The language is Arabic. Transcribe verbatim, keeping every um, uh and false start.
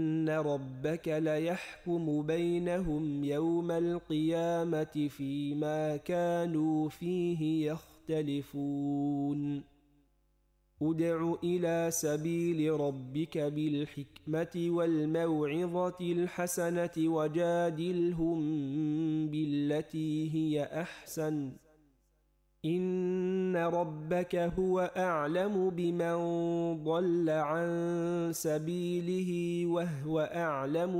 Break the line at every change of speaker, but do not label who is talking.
إن ربك ليحكم بينهم يوم القيامة فيما كانوا فيه يختلفون ادع إلى سبيل ربك بالحكمة والموعظة الحسنة وجادلهم بالتي هي أحسن إن ربك هو أعلم بمن ضل عن سبيله وهو أعلم